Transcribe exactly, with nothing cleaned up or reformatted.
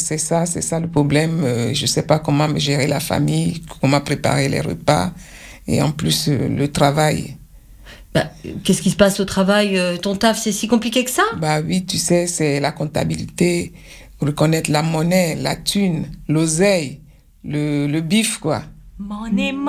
c'est ça, c'est ça le problème. Euh, je sais pas comment me gérer la famille, comment préparer les repas, et en plus euh, le travail. Bah, qu'est-ce qui se passe au travail? Ton taf, c'est si compliqué que ça? Bah oui, tu sais, c'est la comptabilité, reconnaître la monnaie, la thune, l'oseille, le, le bif, quoi. Money,